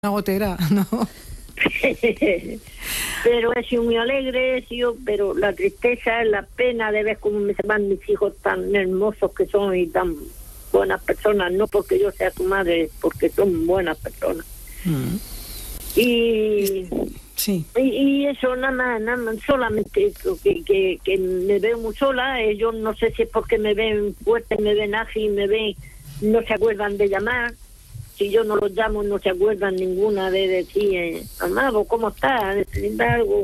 una gotera, ¿no? Pero he sido muy alegre, he sido, pero la tristeza, la pena de ver cómo me se van mis hijos tan hermosos que son y tan buenas personas, no porque yo sea su madre, porque son buenas personas. Y sí. Y eso, nada más, solamente eso, que me veo muy sola. Ellos no sé si es porque me ven fuerte, me ven ágil, me ven, no se acuerdan de llamar. Si yo no los llamo, no se acuerdan ninguna de decir, amado, ¿cómo estás? ¿Necesitas algo?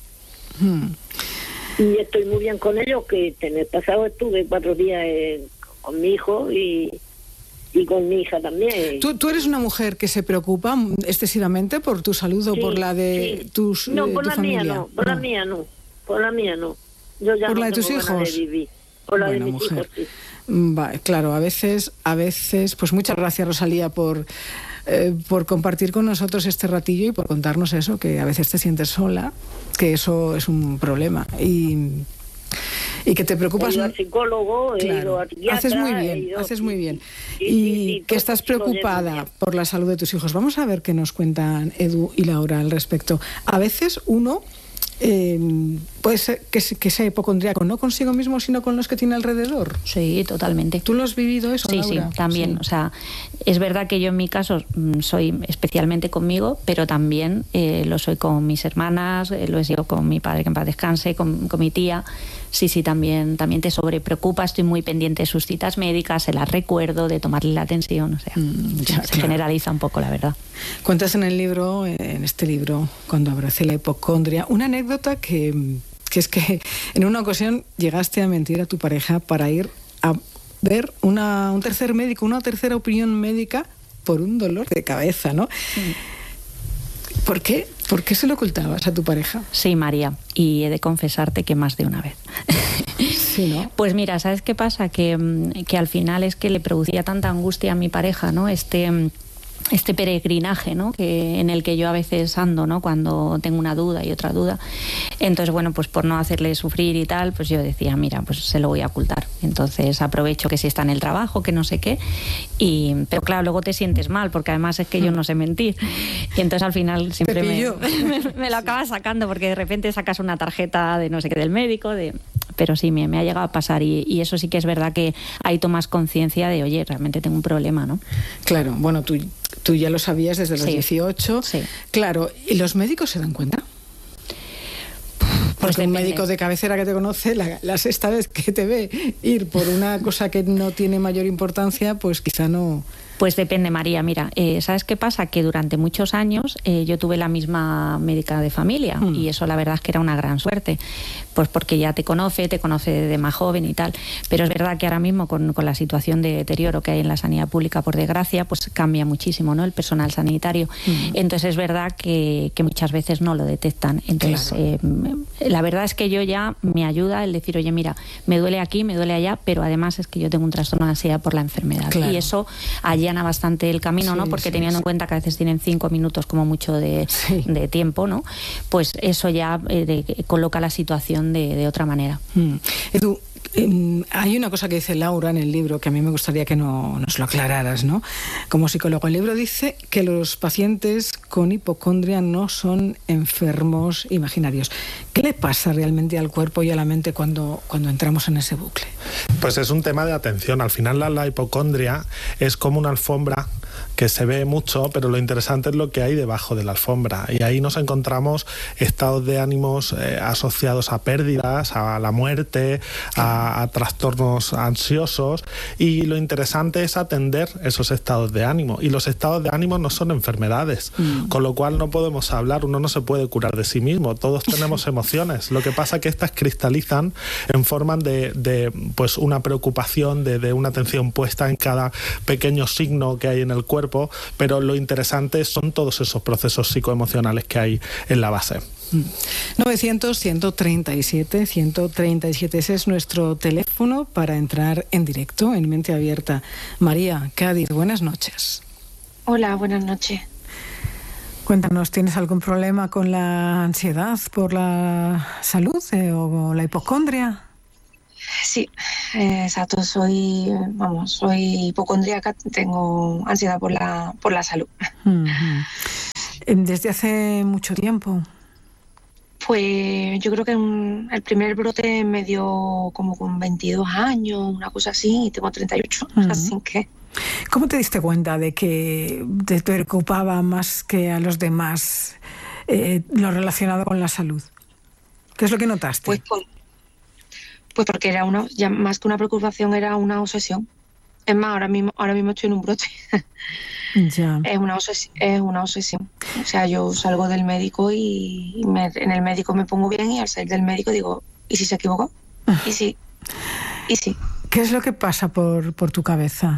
Y estoy muy bien con ellos, que en el pasado estuve 4 días con mi hijo y con mi hija también. ¿Tú eres una mujer que se preocupa excesivamente por tu salud o por la de tus No, por tu la familia? mía no, por la mía no, por la mía no. Yo ya ¿Por no la de tus tengo ganas hijos? de vivir. Por la Bueno, de mis mujer. hijos, sí. Vale, claro, a veces, pues muchas gracias, Rosalía, por compartir con nosotros este ratillo y por contarnos eso, que a veces te sientes sola, que eso es un problema y que te preocupas. He ido al psicólogo, he ido a psiquiatra. Haces muy bien. Y que estás preocupada por la salud de tus hijos. Vamos a ver qué nos cuentan Edu y Laura al respecto. A veces uno puede ser que sea hipocondríaco, no consigo mismo, sino con los que tiene alrededor. Sí, totalmente. ¿Tú lo has vivido eso, Sí, Laura? sí, también. Sí. O sea, es verdad que yo en mi caso soy especialmente conmigo, pero también lo soy con mis hermanas, lo he sido con mi padre, que en paz descanse, con mi tía. Sí, también te sobrepreocupa, estoy muy pendiente de sus citas médicas, se las recuerdo, de tomarle la atención, o sea, se generaliza un poco, la verdad. Cuentas en el libro, en este libro, Cuando abracé la hipocondria, una anécdota que es que en una ocasión llegaste a mentir a tu pareja para ir a ver un tercer médico, una tercera opinión médica por un dolor de cabeza, ¿no? ¿Por qué? ¿Por qué se lo ocultabas a tu pareja? Sí, María, y he de confesarte que más de una vez. Sí, ¿no? Pues mira, ¿sabes qué pasa? Que al final es que le producía tanta angustia a mi pareja, ¿no? Este peregrinaje, ¿no? En el que yo a veces ando, ¿no? Cuando tengo una duda y otra duda. Entonces, bueno, pues por no hacerle sufrir y tal, pues yo decía, mira, pues se lo voy a ocultar. Entonces aprovecho que si está en el trabajo, que no sé qué. Pero claro, luego te sientes mal, porque además es que yo no sé mentir. Y entonces al final siempre me lo acabas sacando, porque de repente sacas una tarjeta de no sé qué del médico, pero sí, me ha llegado a pasar. Y eso sí que es verdad que ahí tomas conciencia de, oye, realmente tengo un problema, ¿no? Claro, bueno, tú ya lo sabías desde los 18. Sí. Claro, ¿y los médicos se dan cuenta? Porque un médico de cabecera que te conoce, la sexta vez que te ve ir por una cosa que no tiene mayor importancia, pues quizá no... Pues depende, María. Mira, ¿sabes qué pasa? Que durante muchos años yo tuve la misma médica de familia y eso la verdad es que era una gran suerte, pues porque ya te conoce de más joven y tal. Pero es verdad que ahora mismo con la situación de deterioro que hay en la sanidad pública, por desgracia, pues cambia muchísimo, ¿no? El personal sanitario. Entonces es verdad que muchas veces no lo detectan. Entonces la verdad es que yo ya me ayuda el decir, oye, mira, me duele aquí, me duele allá, pero además es que yo tengo un trastorno de ansiedad por la enfermedad. Claro. Y eso allana bastante el camino, ¿no? Porque teniendo en cuenta que a veces tienen 5 minutos como mucho de tiempo, ¿no? Pues eso ya coloca la situación de otra manera. Edu, hay una cosa que dice Laura en el libro que a mí me gustaría que nos lo aclararas, ¿no? Como psicólogo, el libro dice que los pacientes con hipocondria no son enfermos imaginarios. ¿Qué le pasa realmente al cuerpo y a la mente cuando entramos en ese bucle? Pues es un tema de atención. Al final la hipocondria es como una alfombra que se ve mucho, pero lo interesante es lo que hay debajo de la alfombra. Y ahí nos encontramos estados de ánimos asociados a pérdidas, a la muerte, a trastornos ansiosos. Y lo interesante es atender esos estados de ánimo. Y los estados de ánimo no son enfermedades, con lo cual no podemos hablar, uno no se puede curar de sí mismo. Todos tenemos emociones. Lo que pasa es que estas cristalizan en forma de pues una preocupación, de una atención puesta en cada pequeño signo que hay en el cuerpo, pero lo interesante son todos esos procesos psicoemocionales que hay en la base. 900-137-137, ese es nuestro teléfono para entrar en directo en Mente Abierta. María, Cádiz, buenas noches. Hola, buenas noches. Cuéntanos, ¿tienes algún problema con la ansiedad por la salud o la hipocondria? Sí, exacto, soy hipocondríaca, tengo ansiedad por la salud. ¿Desde hace mucho tiempo? Pues yo creo que el primer brote me dio como con 22 años, una cosa así, y tengo 38, así que... ¿Cómo te diste cuenta de que te preocupaba más que a los demás lo relacionado con la salud? ¿Qué es lo que notaste? Pues porque era ya más que una preocupación, era una obsesión. Es más, ahora mismo estoy en un brote. Ya. Es una obsesión. O sea, yo salgo del médico y en el médico me pongo bien, y al salir del médico digo, ¿y si se equivocó? ¿Y si? ¿Qué es lo que pasa por tu cabeza?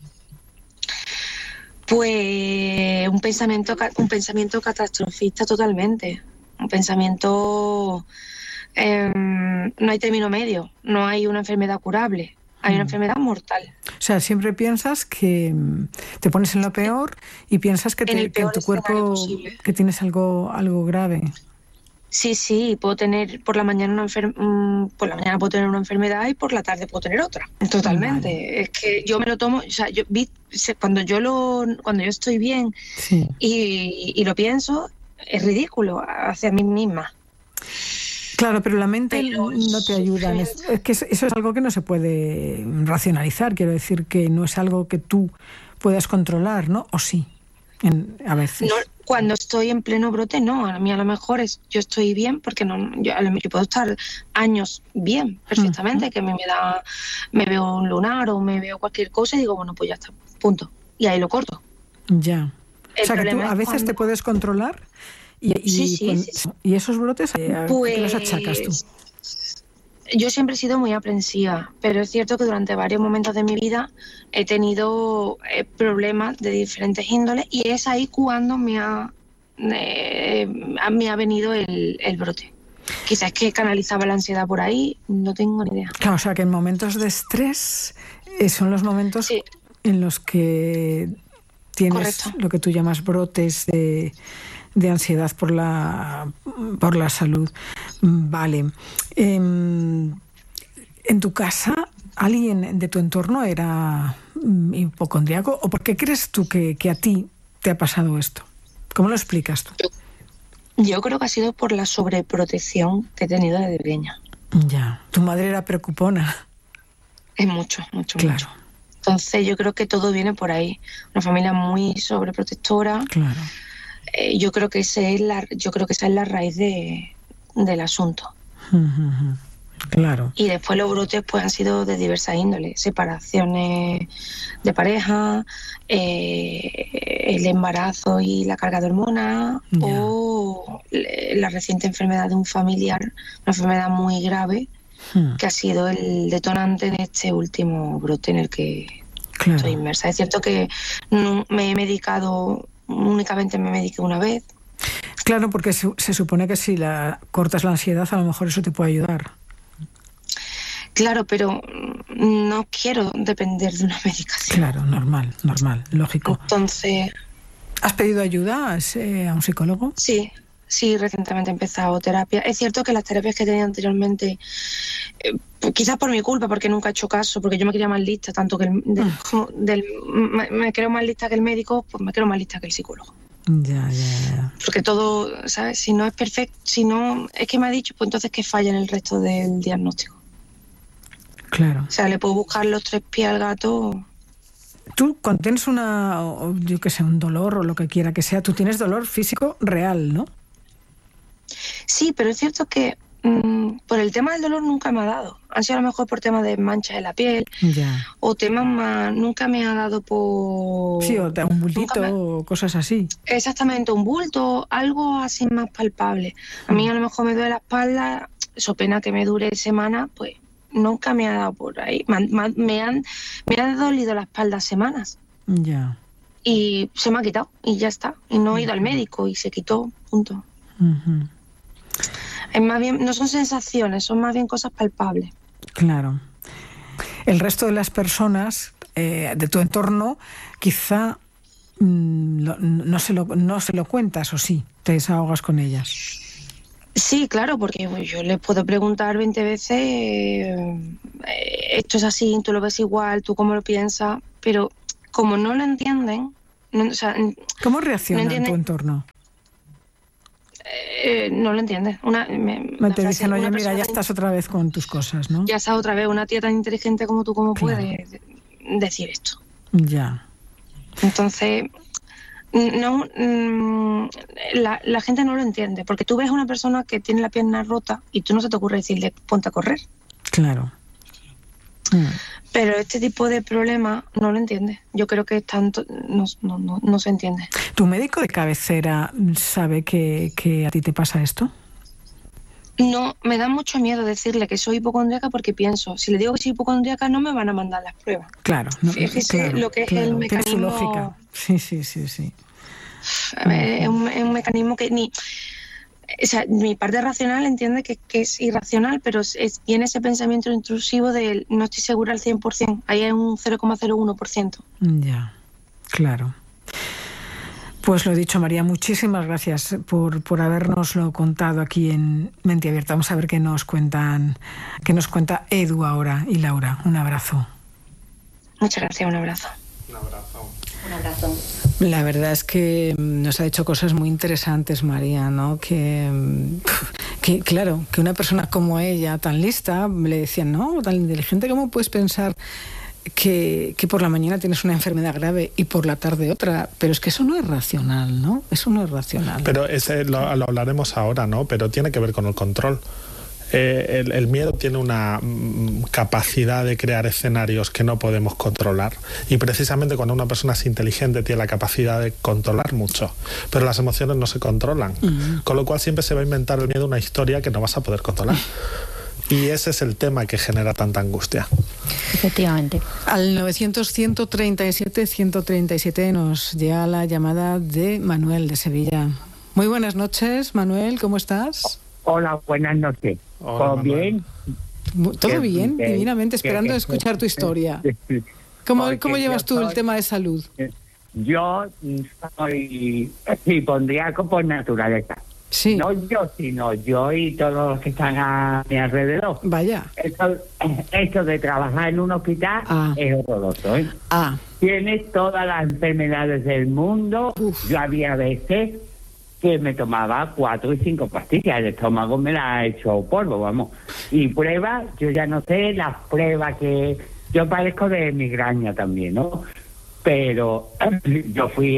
Pues un pensamiento catastrofista totalmente. Un pensamiento... no hay término medio, no hay una enfermedad curable, hay una enfermedad mortal. O sea, siempre piensas que te pones en lo peor y piensas que en tu cuerpo que tienes algo grave. Sí, puedo tener por la mañana por la mañana puedo tener una enfermedad y por la tarde puedo tener otra. Totalmente. Vale. Es que yo me lo tomo, o sea, cuando yo estoy bien, sí, y lo pienso, es ridículo hacia mí misma. Claro, pero la mente no te ayuda. Es que eso es algo que no se puede racionalizar. Quiero decir que no es algo que tú puedas controlar, ¿no? ¿O sí? A veces. No, cuando estoy en pleno brote, no. A mí a lo mejor yo estoy bien porque yo puedo estar años bien, perfectamente, que me veo un lunar o me veo cualquier cosa y digo, bueno, pues ya está, punto. Y ahí lo corto. Ya. O sea, que tú a veces te puedes controlar. Sí. ¿Y esos brotes, a qué los achacas tú? Yo siempre he sido muy aprensiva, pero es cierto que durante varios momentos de mi vida he tenido problemas de diferentes índoles, y es ahí cuando me ha venido el brote. Quizás que canalizaba la ansiedad por ahí, no tengo ni idea. Claro, o sea que en momentos de estrés son los momentos en los que tienes Correcto. Lo que tú llamas brotes de ansiedad por la salud. Vale. ¿En tu casa alguien de tu entorno era hipocondríaco? ¿O por qué crees tú que a ti te ha pasado esto? ¿Cómo lo explicas tú? Yo creo que ha sido por la sobreprotección que he tenido desde pequeña. Ya. ¿Tu madre era preocupona? Es mucho. Claro. Entonces yo creo que todo viene por ahí. Una familia muy sobreprotectora. Claro. Yo creo que esa es la raíz del asunto. Claro. Y después los brotes pues han sido de diversas índoles: separaciones de pareja, el embarazo y la carga de hormonas, o la reciente enfermedad de un familiar, una enfermedad muy grave, que ha sido el detonante de este último brote en el que estoy inmersa. Es cierto que me he medicado. Únicamente me mediqué una vez. Claro, porque se supone que si cortas la ansiedad, a lo mejor eso te puede ayudar. Claro, pero no quiero depender de una medicación. Claro, normal, lógico. Entonces... ¿Has pedido ayuda a un psicólogo? Sí, recientemente he empezado terapia. Es cierto que las terapias que tenía anteriormente, quizás por mi culpa, porque nunca he hecho caso, porque yo me creía más lista, tanto que me creo más lista que el médico, pues me creo más lista que el psicólogo. Ya. Porque todo, ¿sabes? Si no es perfecto, si no es que me ha dicho, pues entonces que falla en el resto del diagnóstico. Claro. O sea, le puedo buscar los 3 pies al gato. Tú, cuando tienes un dolor o lo que quiera que sea, tú tienes dolor físico real, ¿no? Sí, pero es cierto que por el tema del dolor nunca me ha dado. Ha sido a lo mejor por temas de manchas en la piel. Ya. O temas más... Nunca me ha dado por... Sí, o un bultito o cosas así. Exactamente, un bulto, algo así más palpable. A mí a lo mejor me duele la espalda, eso pena que me dure semanas, pues nunca me ha dado por ahí. Me han dolido la espalda semanas. Ya. Y se me ha quitado y ya está. Y no he ido al médico y se quitó, punto. Es más bien, no son sensaciones, son más bien cosas palpables. Claro. El resto de las personas de tu entorno quizá no se lo cuentas, o sí, te desahogas con ellas. Sí, claro, porque yo les puedo preguntar 20 veces, esto es así, tú lo ves igual, tú cómo lo piensas, pero como no lo entienden... ¿Cómo reacciona tu entorno? No lo entiendes. Te dicen, oye, mira, ya estás otra vez con tus cosas, ¿no? Ya estás otra vez. Una tía tan inteligente como tú, ¿cómo puede decir esto? Ya. Entonces, no, la gente no lo entiende, porque tú ves a una persona que tiene la pierna rota y tú no se te ocurre decirle, ponte a correr. Claro. Pero este tipo de problemas no lo entiende. Yo creo que tanto no se entiende. ¿Tu médico de cabecera sabe que a ti te pasa esto? No, me da mucho miedo decirle que soy hipocondríaca porque pienso, si le digo que soy hipocondríaca no me van a mandar las pruebas. Claro. Fíjese lo que es el mecanismo. Tiene su lógica. Sí. Es un mecanismo que ni... O sea, mi parte racional entiende que es irracional, pero tiene ese pensamiento intrusivo de no estoy segura al 100%. Ahí es un 0,01%. Ya, claro. Pues lo dicho, María, muchísimas gracias por habernoslo contado aquí en Mente Abierta. Vamos a ver qué nos cuenta Edu ahora y Laura. Un abrazo. Muchas gracias, un abrazo. Un abrazo. La verdad es que nos ha hecho cosas muy interesantes, María, ¿no? Que claro, que una persona como ella, tan lista, le decían, no, tan inteligente, ¿cómo puedes pensar que por la mañana tienes una enfermedad grave y por la tarde otra? Pero es que eso no es racional, ¿no? Eso no es racional. Pero lo hablaremos ahora, ¿no? Pero tiene que ver con el control. El miedo tiene una capacidad de crear escenarios que no podemos controlar, y precisamente cuando una persona es inteligente tiene la capacidad de controlar mucho, pero las emociones no se controlan, con lo cual siempre se va a inventar el miedo una historia que no vas a poder controlar. Y ese es el tema que genera tanta angustia. Efectivamente. Al 900-137-137 nos llega la llamada de Manuel de Sevilla. Muy buenas noches, Manuel, ¿cómo estás? Hola, buenas noches. ¿Todo bien? Todo bien, divinamente, esperando escuchar tu historia. ¿Cómo llevas tú el tema de salud? Yo soy hipondríaco por naturaleza. Sí. No yo, sino yo y todos los que están a mi alrededor. Vaya. Esto de trabajar en un hospital es horroroso, ¿eh? Tienes todas las enfermedades del mundo. Uf. Yo había veces que me tomaba 4 y 5 pastillas, el estómago me la ha hecho polvo, vamos. Y pruebas, yo ya no sé, las pruebas que... Yo padezco de migraña también, ¿no? Pero yo fui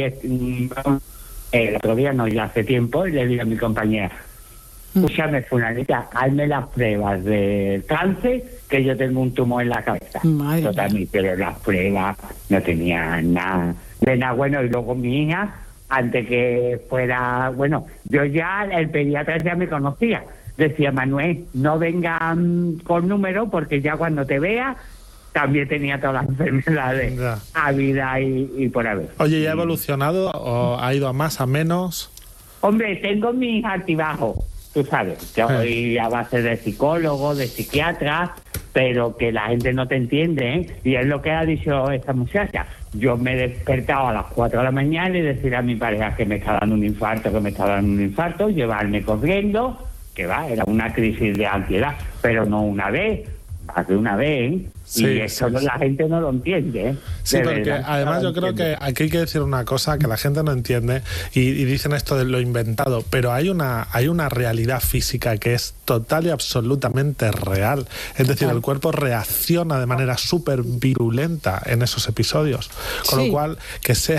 el otro día, no, ya hace tiempo, y le dije a mi compañera, escúchame, fulanita, hazme las pruebas de cáncer, que yo tengo un tumor en la cabeza. Totalmente, pero las pruebas no tenían nada de nada bueno. Y luego mi hija, antes que fuera, bueno, yo ya, el pediatra ya me conocía, decía, Manuel, no vengan con número porque ya cuando te vea también tenía todas las enfermedades a vida y por haber. Oye, ¿ya ha evolucionado o ha ido a más, a menos? Hombre, tengo mis altibajos, tú sabes, yo voy a base de psicólogo, de psiquiatra, pero que la gente no te entiende, ¿eh? Y es lo que ha dicho esta muchacha. Yo me he despertado a las 4 de la mañana y decir a mi pareja que me está dando un infarto, llevarme corriendo, que va, era una crisis de ansiedad, pero no una vez, más de una vez, ¿eh? Sí, y eso la gente no lo entiende, ¿eh? Sí, porque además yo creo que aquí hay que decir una cosa que la gente no entiende y dicen esto de lo inventado, pero hay una realidad física que es total y absolutamente real. Es decir, el cuerpo reacciona de manera súper virulenta en esos episodios. Con lo cual, que sea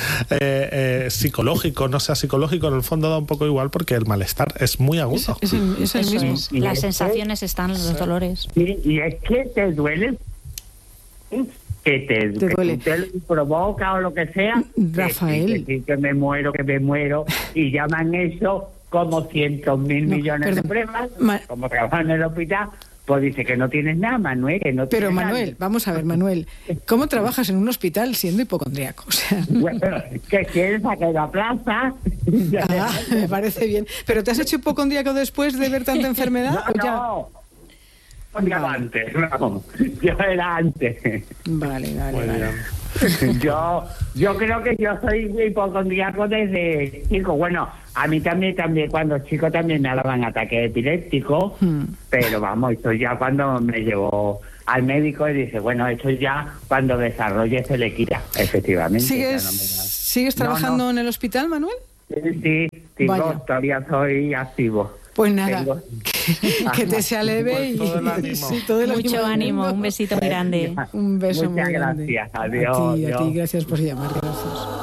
psicológico, no sea psicológico, en el fondo da un poco igual porque el malestar es muy agudo. Es el mismo. Las sensaciones están, los dolores. Sí, y es que te duele que te duele, que te provoca o lo que sea, Rafael, que me muero, y llaman eso como 100.000 millones de pruebas, como trabajan en el hospital, pues dice que no tienes nada, Manuel, que no tienes nada. Manuel, vamos a ver, Manuel, ¿cómo trabajas en un hospital siendo hipocondríaco? O sea, bueno, que quieres sacar la plaza. Me parece bien. ¿Pero te has hecho hipocondríaco después de ver tanta enfermedad? No. Antes, no. Yo era antes. Vale. Yo creo que yo soy hipocondríaco desde chico. Bueno, a mí también cuando chico también me daban ataques epilépticos, pero vamos, esto ya cuando me llevó al médico y dice, bueno, esto ya cuando desarrolle se le quita, efectivamente. ¿Sigues trabajando en el hospital, Manuel? Sí, todavía soy activo. Pues nada, que te sea leve y todo el ánimo. Sí, todo el mucho ánimo, un besito muy grande. Un beso muy grande. Muchas gracias, adiós. A ti, gracias por llamar, gracias.